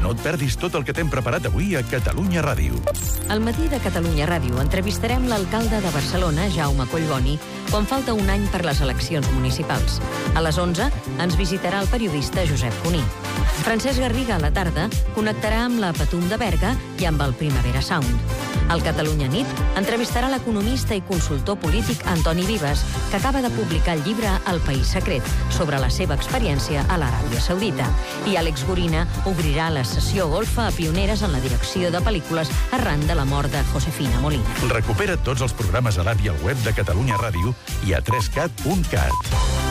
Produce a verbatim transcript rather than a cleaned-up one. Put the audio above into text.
No et perdis tot el que t'hem preparat avui a Catalunya Ràdio. Al matí de Catalunya Ràdio entrevistarem l'alcalde de Barcelona, Jaume Collboni, quan falta un any per les eleccions municipals. A les onze ens visitarà el periodista Josep Cuní. Francesc Garriga a la tarda connectarà amb la Patum de Berga i amb el Primavera Sound. Al Catalunya Nit entrevistarà l'economista i consultor polític Antoni Vives, que acaba de publicar el llibre El País Secret, sobre la seva experiència a l'Aràbia Saudita. I Àlex Gorina obrirà la sessió golfa a pioneres en la direcció de pel·lícules arran de la mort de Josefina Molina. Recupera tots els programes a l'app i al web de Catalunya Ràdio i a tres cat punt cat.